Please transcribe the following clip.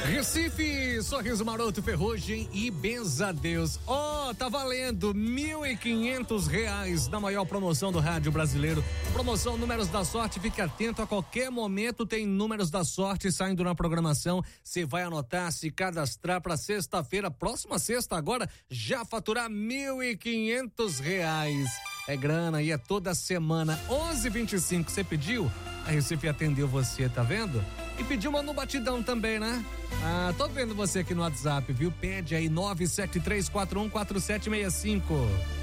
Recife, Sorriso Maroto, Ferrugem e Benza Deus. Tá valendo R$1.500 na maior promoção do rádio brasileiro. Promoção Números da Sorte, fique atento, a qualquer momento tem Números da Sorte saindo na programação. Você vai anotar, se cadastrar para sexta-feira, próxima sexta agora, já faturar R$1.500. É grana e é toda semana. 11h25, você pediu? A Recife atendeu você, tá vendo? E pediu uma no batidão também, né? Tô vendo você aqui no WhatsApp, viu? Pede aí 973414765.